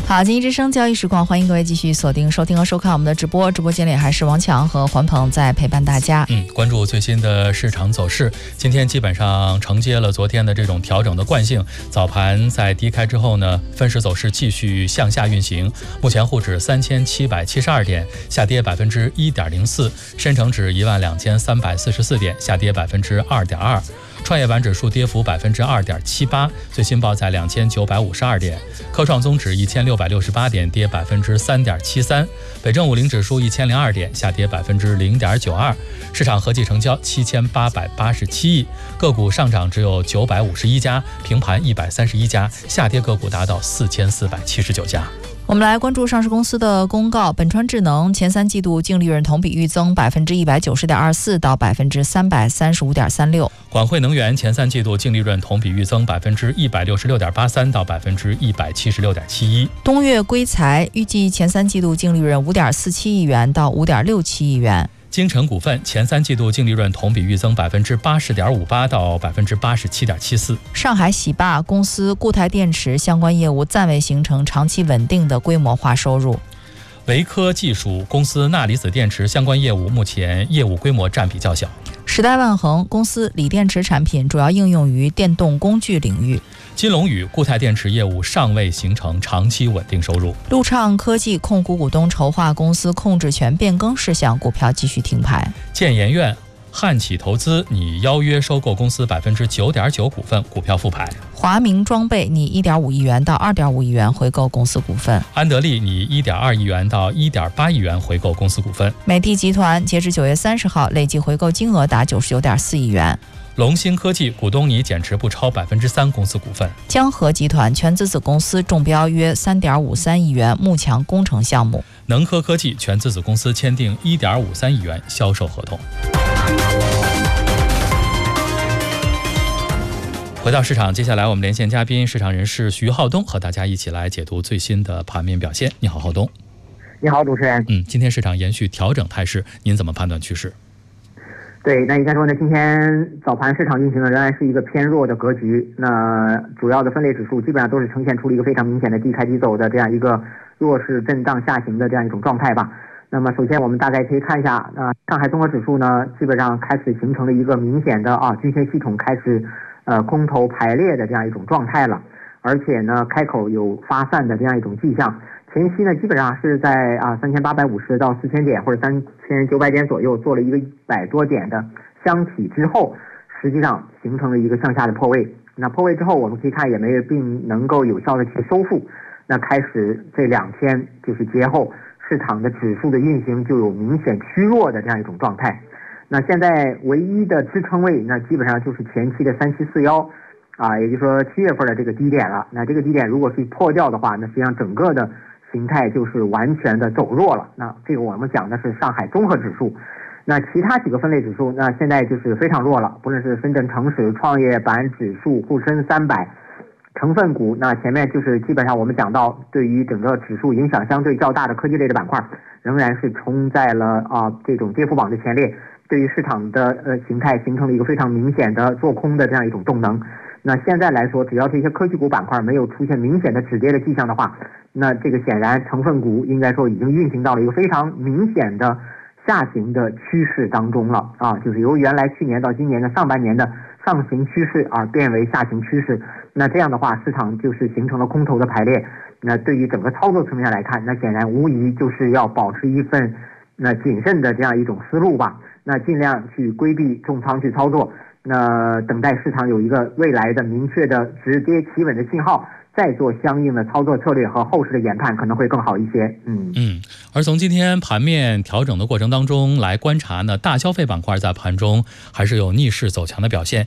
好，经济之声交易实况，欢迎各位继续锁定收听和收看我们的直播。直播间里还是王强和环鹏在陪伴大家。 关注最新的市场走势。今天基本上承接了昨天的这种调整的惯性，早盘在低开之后呢，分时走势继续向下运行。目前沪指3772点，下跌1.04%；深成指12344点，下跌2.2%；创业板指数跌幅2.78%，最新报在2952点；科创综指1668点，跌3.73%；北证50指数1002点，下跌0.92%。市场合计成交7887亿，个股上涨只有951家，平盘131家，下跌个股达到4479家。 我们来关注上市公司的公告。本川智能前3季度净利润同比预增190.24%到335.36%。 广汇能源前3季度净利润同比预增166.83%到176.71%。 东岳硅材预计前3季度净利润5.47亿元到5.67亿元。 京城股份前3季度净利润同比预增80.58%到87.74%。 上海喜坝公司固态电池相关业务暂未形成长期稳定的规模化收入。 维科技术公司钠离子电池相关业务目前业务规模占比较小。 时代万恒公司锂电池产品主要应用于电动工具领域。 金龙宇固态电池业务尚未形成长期稳定收入。 陆畅科技控股股东筹划公司控制权变更事项股票继续停牌。 建研院汉企投资拟邀约收购公司9.9%股份，股票复牌。 华明装备拟1.5亿元到2.5亿元回购公司股份。 安德利拟1.2亿元到1.8亿元回购公司股份。 美的集团截至9月30号累计回购金额达99.4亿元。 龙芯科技股东拟减持不超3%公司股份。 江河集团全资子公司中标约3.53亿元幕墙工程项目。 能科科技全资子公司签订1.53亿元销售合同。回到市场，接下来我们连线嘉宾市场人士徐浩东，和大家一起来解读最新的盘面表现。你好，浩东。 你好，主持人。 今天市场延续调整态势，您怎么判断趋势？ 对，那应该说呢，今天早盘市场运行的仍然是一个偏弱的格局。那主要的分类指数基本上都是呈现出了一个非常明显的低开低走的这样一个弱势震荡下行的这样一种状态吧。那么首先我们大概可以看一下，上海综合指数呢，基本上开始形成了一个明显的均线系统开始空头排列的这样一种状态了，而且呢开口有发散的这样一种迹象。前期呢基本上是在3850到4000点或者3900点左右做了一个100多点的箱体之后，实际上形成了一个向下的破位。那破位之后我们可以看也没并能够有效的去收复，那开始这2天就是节后市场的指数的运行就有明显趋弱的这样一种状态。那现在唯一的支撑位那基本上就是前期的3741也就是说7月份的这个低点了。那这个低点如果是破掉的话，那实际上整个的形态就是完全的走弱了。那这个我们讲的是上海综合指数。那其他几个分类指数那现在就是非常弱了，不论是深圳成指、创业板指数、沪深300成分股，那前面就是基本上我们讲到对于整个指数影响相对较大的科技类的板块仍然是冲在了这种跌幅榜的前列，对于市场的形态形成了一个非常明显的做空的这样一种动能。那现在来说，只要这些科技股板块没有出现明显的止跌的迹象的话，那这个显然成分股应该说已经运行到了一个非常明显的下行的趋势当中了就是由原来去年到今年的上半年的上行趋势变为下行趋势。那这样的话市场就是形成了空头的排列。那对于整个操作层面来看，那显然无疑就是要保持一份谨慎的这样一种思路吧。那尽量去规避重仓去操作，那等待市场有一个未来的明确的止跌企稳的信号，再做相应的操作策略和后市的研判可能会更好一些。 而从今天盘面调整的过程当中来观察呢，大消费板块在盘中还是有逆势走强的表现，